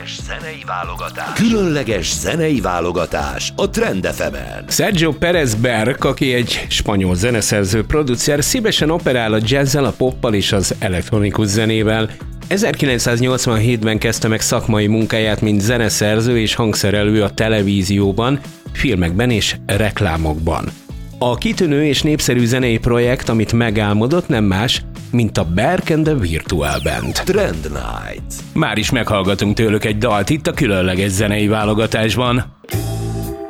Zenei válogatás. Különleges zenei válogatás a Trend FM-en. Sergio Pérez Berk, aki egy spanyol zeneszerző, producer, szívesen operál a jazzzel, a poppal és az elektronikus zenével. 1987-ben kezdte meg szakmai munkáját, mint zeneszerző és hangszerelő a televízióban, filmekben és reklámokban. A kitűnő és népszerű zenei projekt, amit megálmodott, nem más, mint a Berk and the Virtual Band. Trend Night. Már is meghallgatunk tőlük egy dalt itt a különleges zenei válogatásban.